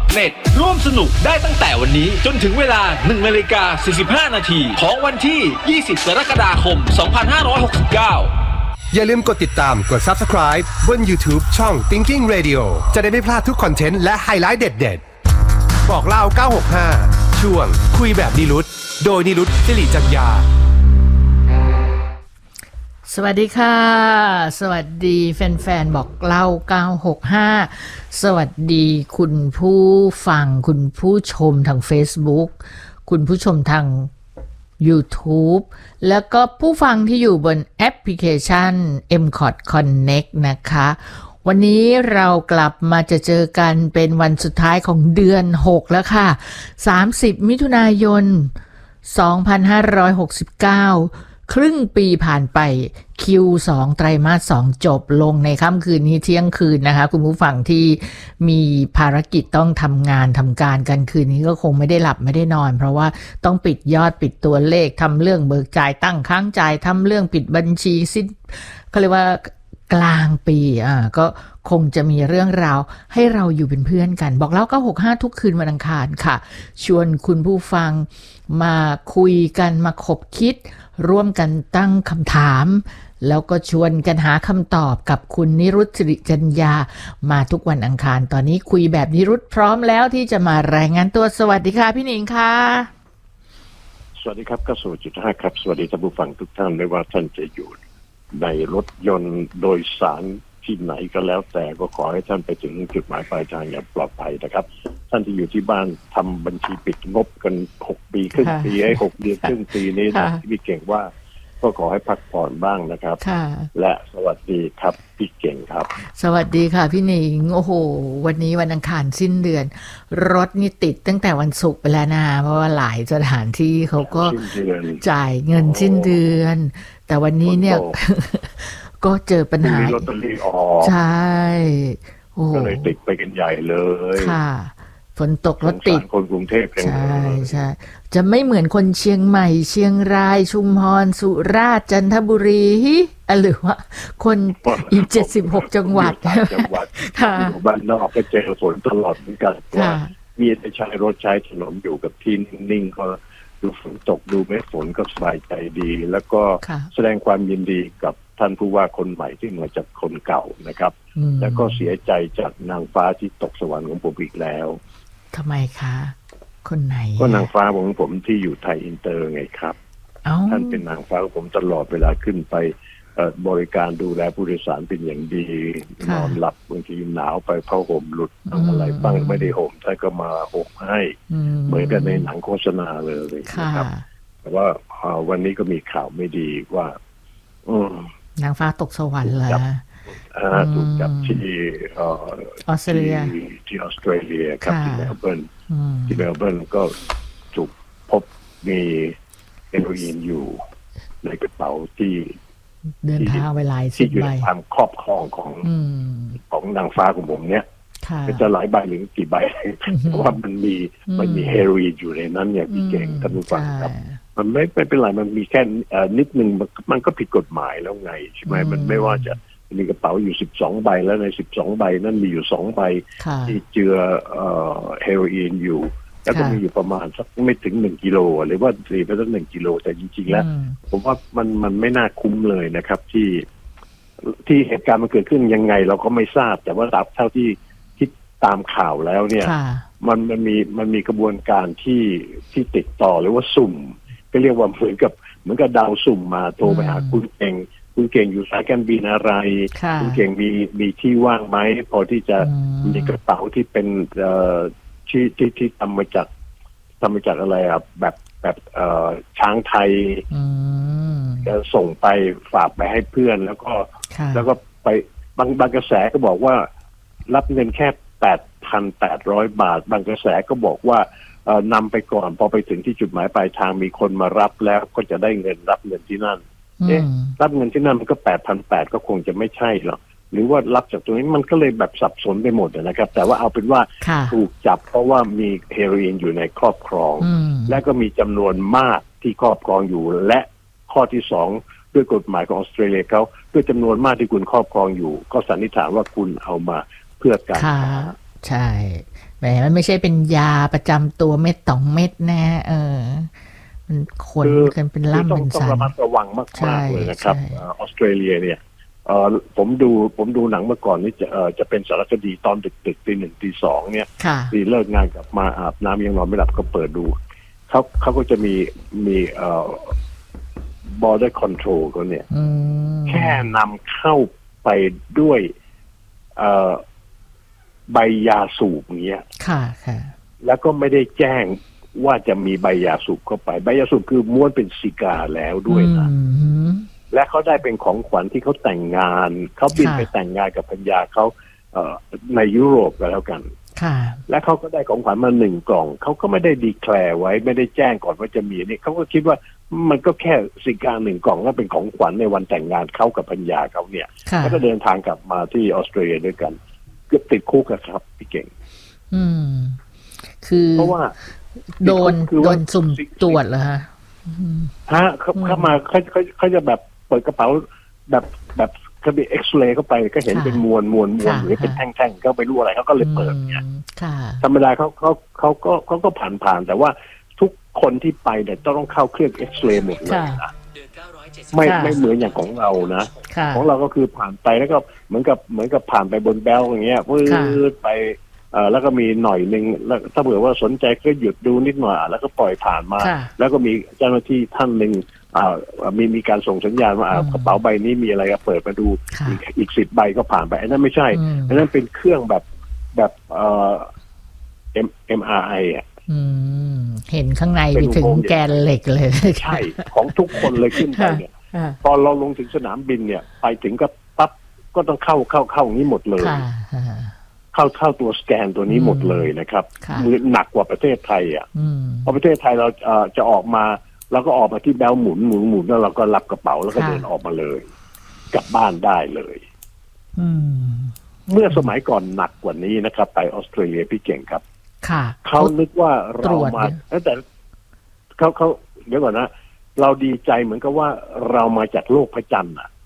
.net ร่วมสนุกได้ตั้งแต่วันนี้จนถึงเวลา 1:45 น.ของวันที่ 20 กรกฎาคม 2569 อย่าลืมกดติดตามกด Subscribe บน YouTube ช่อง Thinking Radio จะได้ไม่พลาดทุกคอนเทนต์และไฮไลท์เด็ดๆบอกเล่า965ช่วงคุยแบบนิรุตโดยนิรุต สิริจัญญาสวัสดีค่ะสวัสดีแฟนๆบอกเล่า965สวัสดีคุณผู้ฟังคุณผู้ชมทาง Facebook คุณผู้ชมทาง YouTube แล้วก็ผู้ฟังที่อยู่บนแอปพลิเคชัน MCOT Connect นะคะวันนี้เรากลับมาจะเจอกันเป็นวันสุดท้ายของเดือน6แล้วค่ะ30มิถุนายน2569ครึ่งปีผ่านไป Q2 ไตรมาส2จบลงในค่ำคืนนี้เที่ยงคืนนะคะคุณผู้ฟังที่มีภารกิจต้องทำงานทำการกันคืนนี้ก็คงไม่ได้หลับไม่ได้นอนเพราะว่าต้องปิดยอดปิดตัวเลขทำเรื่องเบิกจ่ายตั้งค้างจ่ายทำเรื่องปิดบัญชีสิ้นเขาเรียกว่ากลางปีก็คงจะมีเรื่องราวให้เราอยู่เป็นเพื่อนกันบอกเล่า965ทุกคืนวันอังคารค่ะชวนคุณผู้ฟังมาคุยกันมาคบคิดร่วมกันตั้งคำถามแล้วก็ชวนกันหาคำตอบกับคุณนิรุต สิริจัญญามาทุกวันอังคารตอนนี้คุยแบบนิรุตพร้อมแล้วที่จะมารายงานตัวสวัสดีค่ะพี่หนิงค่ะสวัสดีครับก็สู่จุด5ครับสวัสดีท่านผู้ฟังทุกท่านไม่ว่าท่านจะอยู่ในรถยนต์โดยสารที่ไหนก็แล้วแต่ก็ขอให้ท่านไปถึงจุดหมายปลายทางอย่างปลอดภัยนะครับท่านที่อยู่ที่บ้านทำบัญชีปิดงบกัน6ปีครึ่งปีให้6เดือนครึ่งปีนี้นะพี่เก่งว่าก็ขอให้พักผ่อนบ้างนะครับและสวัสดีครับพี่เก่งครับสวัสดีค่ะพี่หนิงโอ้โหวันนี้วันอังคารสิ้นเดือนรถนี่ติดตั้งแต่วันศุกร์ไปแล้วนะเพราะว่าหลายสถานที่เขาก็จ่ายเงินสิ้นเดือนแต่วันนี้เนี่ยก็เจอปัญหาลอตเตอรี่ออกใช่โอ้ก็เลยติดไปกันใหญ่เลยค่ะฝนตกรถติดคนกรุงเทพใช่จะไม่เหมือนคนเชียงใหม่เชียงรายชุมพรสุราษฎร์จันทบุรีหรือว่าคนอีก76จังหวัดค่ะบ้านนอกก็เจอฝนตลอดเหมือนกันว่ามีแต่ใช้รถใช้ถนนอยู่กับที่นิ่งๆก็ดูฝนตกดูเม็ดฝนก็สบายใจดีแล้วก็แสดงความยินดีกับท่านผู้ว่าคนใหม่ที่มาจากคนเก่านะครับแล้วก็เสียใจจากนางฟ้าที่ตกสวรรค์ของผมอีกแล้วทำไมคะคนไหนก็นางฟ้าของผมที่อยู่ไทยอินเตอร์ไงครับท่านเป็นนางฟ้าของผมตลอดเวลาขึ้นไปบริการดูแลผู้โดยสารเป็นอย่างดีนอนหลับบางทีหนาวไปผ้าห่มหลุดอะไรบ้างไม่ได้ห่มท่านก็มาห่มให้เหมือนกันในหนังโฆษณาเลยนะครับแต่ว่าวันนี้ก็มีข่าวไม่ดีว่านางฟ้าตกสวรรค์แล้วถูกจับที่ออสเตรเลียครับที่เมลเบิร์นก็ถูกพบมีเฮโรอีนอยู่ในกระเป๋าที่เดินทางไปหลายสิบใบที่อยู่ในความครอบครองของนางฟ้าของผมเนี่ยจะหลายใบหรือกี่ใบเพราะว่ามันมีเฮโรอีนอยู่ในนั้นเนี่ยพี่เก่งท่านผู้ฟังครับมันไม่เป็นไรมันมีแค่นิดนึงมันก็ผิดกฎหมายแล้วไงใช่ไหมมันไม่ว่าจะมีกระเป๋าอยู่12ใบแล้วใน12ใบนั้นมีอยู่2ใบที่เจือเฮโรอีนอยู่แล้วก็มีอยู่ประมาณสักไม่ถึง1กิโลหรือว่าตีไปสัก1กิโลแต่จริงๆแล้วผมว่ามันไม่น่าคุ้มเลยนะครับที่เหตุการณ์มันเกิดขึ้นยังไงเราก็ไม่ทราบแต่ว่าเท่าที่ตามข่าวแล้วเนี่ยมันมีกระบวนการที่ติดต่อหรือว่าสุ่มก็เรียกว่าเหมือนกับดาวสุ่มมาโทรไปหาคุณเก่งอยู่สายการบินอะไรคุณเก่งมีที่ว่างไหมพอที่จะมีกระเป๋าที่เป็นที่ทำมาจากอะไรแบบช้างไทยจะส่งไปฝากไปให้เพื่อนแล้วก็ไปบางกระแสก็บอกว่ารับเงินแค่ 8,800 บาทบางกระแสก็บอกว่านำไปก่อนพอไปถึงที่จุดหมายปลายทางมีคนมารับแล้วก็จะได้รับเงินที่นั่นรับเงินที่นั่นมันก็ 8,800 ก็คงจะไม่ใช่หรอกหรือว่ารับจากตรงนี้มันก็เลยแบบสับสนไปหมดนะครับแต่ว่าเอาเป็นว่าถูกจับเพราะว่ามีเฮโรอีนอยู่ในครอบครองและก็มีจำนวนมากที่ครอบครองอยู่และข้อที่2ด้วยกฎหมายของออสเตรเลียเขาด้วยจำนวนมากที่คุณครอบครองอยู่ก็สันนิษฐานว่าคุณเอามาเพื่อการค้าใช่แหมมันไม่ใช่เป็นยาประจำตัวเม็ด2 เม็ดนะมันคนกันเป็นล่ำเป็นสันต้องระมัดระวังมากๆเลยนะครับออสเตรเลียเนี่ยผมดูหนังเมื่อก่อนนี่จะเป็นสารคดีตอนดึกๆตี 1 ตี 2เนี่ยที่เลิกงานกลับมาอาบน้ำยังนอนไม่หลับก็เปิดดูเขาก็จะมีborder control เขาเนี่ยแค่นำเข้าไปด้วยใบยาสูบเงี้ยค่ะแล้วก็ไม่ได้แจ้งว่าจะมีใบยาสูบเข้าไปใบยาสูบคือม้วนเป็นซิกาแล้วด้วยนะและเขาได้เป็นของขวัญที่เขาแต่งงานเขาบินไปแต่งงานกับภรรยาเขาในยุโรปก็แล้วกันและเขาก็ได้ของขวัญมา1 กล่องเขาก็ไม่ได้ดีแคลร์ไว้ไม่ได้แจ้งก่อนว่าจะมีนี่เขาก็คิดว่ามันก็แค่ซิกา1 กล่องก็เป็นของขวัญในวันแต่งงานเขากับภรรยาเขาเนี่ยแล้วก็เดินทางกลับมาที่ออสเตรเลียด้วยกันเกือบติดคุกครับพี่เก่งคือเพราะว่าโดนสุ่มตรวจเหรอฮะเข้ามาเขาจะแบบเปิดกระเป๋าแบบเขาไปเอ็กซเรย์เข้าไปก็เห็นเป็นมวลหรือเป็นแท่งๆเขาไปรู้อะไรเขาก็เลยเปิดเนี่ยธรรมดาเขาก็ผ่านแต่ว่าทุกคนที่ไปเนี่ยต้องเข้าเครื่องเอ็กซเรย์หมดเลยนะไม่เหมือนอย่างของเรานะของเราก็คือผ่านไปแล้วก็เหมือนกับผ่านไปบนแบลอย่างเงี้ยปื๊ดไปแล้วก็มีหน่อยนึงแล้วถ้าเผื่อว่าสนใจก็หยุดดูนิดหน่อยแล้วก็ปล่อยผ่านมาแล้วก็มีเจ้าหน้าที่ท่านนึงมีการส่งสัญญาณว่ากระเป๋าใบนี้มีอะไรก็เปิดมาดูอีก10 ใบก็ผ่านไปอันนั้นไม่ใช่อันนั้นเป็นเครื่องแบบMRI อ่ะเห็นข้างในไปถึงแกนเหล็กเลยใช่ของทุกคนเลยขึ้นไปเนี่ยพอเราลงถึงสนามบินเนี่ยไปถึงก็ปั๊บก็ต้องเข้าอย่างนี้หมดเลยเข้าตัวสแกนตัวนี้หมดเลยนะครับหนักกว่าประเทศไทยอ่ะเพราะประเทศไทยเราจะออกมาเราก็ออกมาที่แบลหมุนแล้วเราก็รับกระเป๋าแล้วก็เดินออกมาเลยกลับบ้านได้เลยเมื่อสมัยก่อนหนักกว่านี้นะครับไปออสเตรเลียพี่เก่งครับเขานึกว่าเรามาแต่เขาเดี๋ยวก่อนนะเราดีใจเหมือนกับว่าเรามาจากโลกพระจันทร์อ่ะ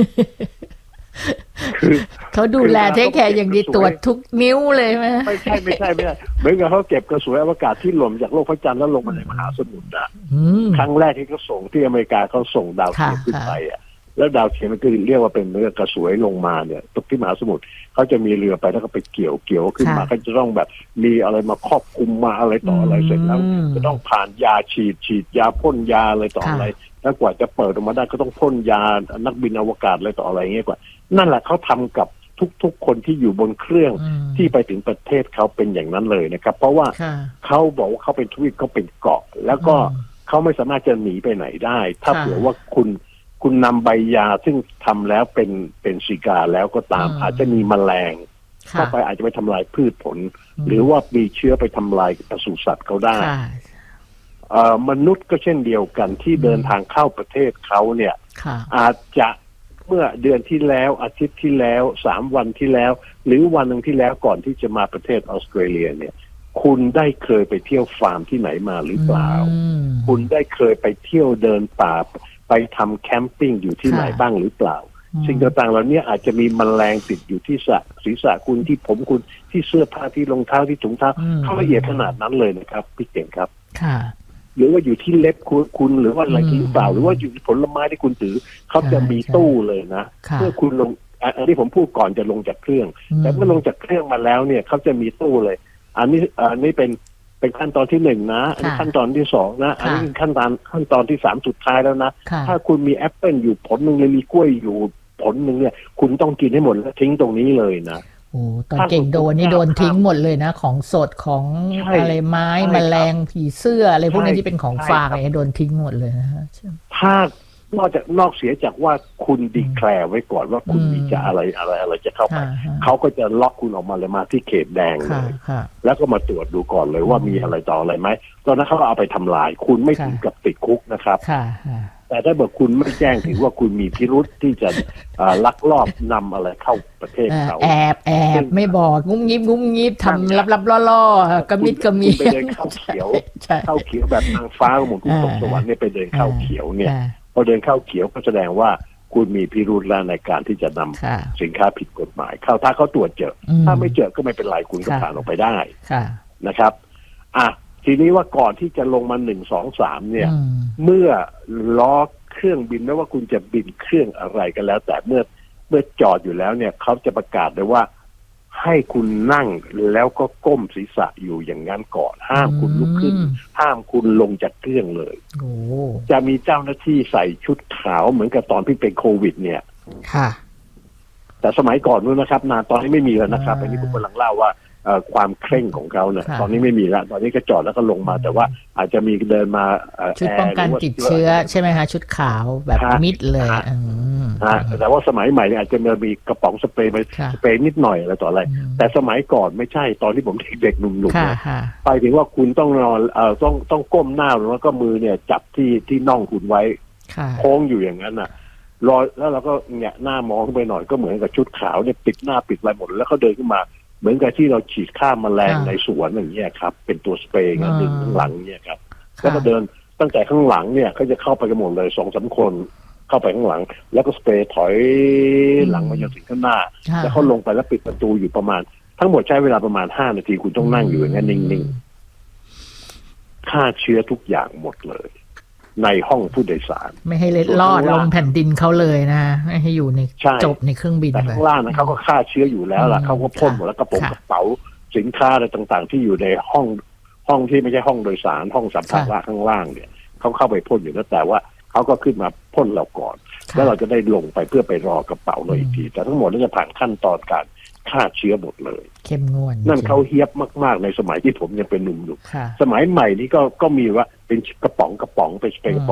เขาดูแลเทคแคร์อย่างดีตรวจทุกนิ้วเลยไหมไม่ใช่เหมือนกับเขาเก็บกระสวยอวกาศที่หล่นจากโลกพระจันทร์แล้วลงมาในมหาสมุทรอ่ะครั้งแรกที่เขาส่งที่อเมริกาเขาส่งดาวเทียมขึ้นไปอ่ะแล้วดาวเทียมมันก็เรียกว่าเป็นเรือกระสวยลงมาเนี่ยตกที่มหาสมุทรเขาจะมีเรือไปแล้วก็ไปเกี่ยวขึ้นมาก็จะต้องแบบมีอะไรมาครอบคลุมมาอะไรต่ออะไรเสร็จแล้วจะต้องผ่านยาฉีดยาพ่นยาอะไรต่ออะไรแล้วกว่าจะเปิดออกมาได้ก็ต้องพ่นยานักบินอวกาศอะไรต่ออะไรเงี้ยกว่านั่นแหละเขาทำกับทุกคนที่อยู่บนเครื่องที่ไปถึงประเทศเขาเป็นอย่างนั้นเลยนะครับเพราะว่าเขาบอกว่าเขาเป็นทวีปเขาเป็นเกาะแล้วก็เขาไม่สามารถจะหนีไปไหนได้ถ้าเผื่อว่าคุณนำใบยาซึ่งทำแล้วเป็นซิกาแล้วก็ตามอาจจะมีแมลงเข้าไปอาจจะไปทำลายพืชผลหรือว่ามีเชื้อไปทำลายปศุสัตว์เขาได้มนุษย์ก็เช่นเดียวกันที่เดินทางเข้าประเทศเขาเนี่ยอาจจะเมื่อเดือนที่แล้วอาทิตย์ที่แล้ว3 วันที่แล้วหรือวันนึงที่แล้วก่อนที่จะมาประเทศออสเตรเลียเนี่ยคุณได้เคยไปเที่ยวฟาร์มที่ไหนมาหรือเปล่าคุณได้เคยไปเที่ยวเดินป่าไปทำแคมปิ้งอยู่ที่ไหนบ้างหรือเปล่าสิ่งต่างๆเหล่านี้อาจจะมีแมลงติดอยู่ที่ศีรษะคุณที่ผมคุณที่เสื้อผ้าที่รองเท้าที่ถุงเท้าเขาละเอียดขนาดนั้นเลยนะครับพี่เก่งครับหรือว่าอยู่ที่เล็บคุณหรือว่าอะไรที่หรือเปล่าหรือว่าอยู่ที่ผลไม้ที่คุณถือเขาจะมีตู้เลยนะเพื่อคุณลงอันนี้ผมพูดก่อนจะลงจากเครื่องแต่เมื่อลงจากเครื่องมาแล้วเนี่ยเขาจะมีตู้เลยอันนี้เป็นขั้นตอนที่1นะอันนี้ขั้นตอนที่2นะอันนี้ขั้นตอนที่3สุดท้ายแล้วนะถ้าคุณมีแอปเปิลอยู่ผลนึงเลยมีกล้วยอยู่ผลนึงเนี่ยคุณต้องกินให้หมดแล้วทิ้งตรงนี้เลยนะโอ้ตอนเก่งโดนนี่โดนทิ้งหมดเลยนะของสดของอะไรไม้แมลงผีเสื้ออะไรพวกนี้ที่เป็นของฝากอะไรโดนทิ้งหมดเลยนะฮะถ้านอกเสียจากว่าคุณดีแคลร์ไว้ก่อนว่าคุณมีจะอะไรจะเข้าไปเขาก็จะล็อกคุณออกมาเลยมาที่เขตแดงเลยแล้วก็มาตรวจดูก่อนเลยว่ามีอะไรต่ออะไรไหมตอนนั้นเขาเอาไปทำลายคุณไม่ถึงกับติดคุกนะครับแต่ถ้าบอกคุณไม่แจ้งถือว่าคุณมีพิรุธที่จะลักลอบนำอะไรเข้าประเทศเขาแอบไม่บอกงุ้มงิบทำลับล่อกระมิดกระมีไปเดินเข้าเขียวแบบนางฟ้าหมุนตกสวรรค์เนี่ยไปเดินเข้าเขียวเนี่ยพอเดินเข้าเขียวก็แสดงว่าคุณมีพิรุธแล้วในการที่จะนำสินค้าผิดกฎหมายเข้าถ้าเขาตรวจเจอถ้าไม่เจอก็ไม่เป็นไรคุณก็ผ่านออกไปได้นะครับทีนี้ว่าก่อนที่จะลงมา1 2 3เนี่ยเมื่อล้อเครื่องบินไม่ว่าคุณจะบินเครื่องอะไรกันแล้วแต่เมื่อจอดอยู่แล้วเนี่ยเขาจะประกาศเลยว่าให้คุณนั่งแล้วก็ก้มศีรษะอยู่อย่างนั้นก่อนห้ามคุณลุกขึ้นห้ามคุณลงจากเครื่องเลยจะมีเจ้าหน้าที่ใส่ชุดขาวเหมือนกับตอนที่เป็นโควิดเนี่ยแต่สมัยก่อนนู้นนะครับนานตอนนี้ไม่มีแล้วนะครับอันนี้ผมกำลังเล่าว่าความเคร่งของเขาเนี่ยตอนนี้ไม่มีแล้วตอนนี้ก็จอดแล้วก็ลงมาแต่ว่าอาจจะมีเดินมาชุดป้องกันติดเชื้อใช่ไหมคะชุดขาวแบบมิดเลยแต่ว่าสมัยใหม่อาจจะมีกระป๋องสเปรย์นิดหน่อยอะไรต่ออะไรแต่สมัยก่อนไม่ใช่ตอนที่ผมเด็กๆหนุ่มๆไปถึงว่าคุณต้องนอนต้องก้มหน้าแล้วก็มือเนี่ยจับที่น่องคุณไว้โค้งอยู่อย่างนั้นรอแล้วเราก็เนี่ยหน้ามองขึ้นไปหน่อยก็เหมือนกับชุดขาวเนี่ยปิดหน้าปิดอะไรหมดแล้วเขาเดินขึ้นมาเหมือนกับที่เราฉีดฆ่าแมลงในสวนอย่างเงี้ยครับเป็นตัวสเปรย์ดึงข้างหลังเนี่ยครับแล้วก็เดินตั้งแต่ข้างหลังเนี่ยเขาจะเข้าไปกันหมดเลย2-3 คนเข้าไปข้างหลังแล้วก็สเปรย์ถอยหลังมาจนถึงข้างหน้าแล้วเขาลงไปแล้วปิดประตูอยู่ประมาณทั้งหมดใช้เวลาประมาณ5 นาทีคุณต้องนั่งอยู่อย่างนั้นนิ่งๆฆ่าเชื้อทุกอย่างหมดเลยในห้องผู้โดยสารไม่ให้เล็ดลอดลงแผ่นดินเขาเลยนะไม่ให้อยู่ในจบในเครื่องบินแต่ข้างล่างนะเขาก็ฆ่าเชื้ออยู่แล้วล่ะเขาก็พ่นหมดแล้วกระเป๋าสินค้าอะไรต่างๆที่อยู่ในห้องที่ไม่ใช่ห้องโดยสารห้องสัมภาระข้างล่างเนี่ยเขาเข้าไปพ่นอยู่แล้วแต่ว่าเขาก็ขึ้นมาพ่นเราก่อนแล้วเราจะได้ลงไปเพื่อไปรอกระเป๋าเราอีกทีแต่ทั้งหมดนั้นจะผ่านขั้นตอนการฆ่าเชื้อหมดเลยเข้มงวดนั่นเขาเฮี้ยบมากๆในสมัยที่ผมยังเป็นหนุ่มๆสมัยใหม่นี้ก็มีว่าเป็นกระป๋องไปเป็นกระป๋อง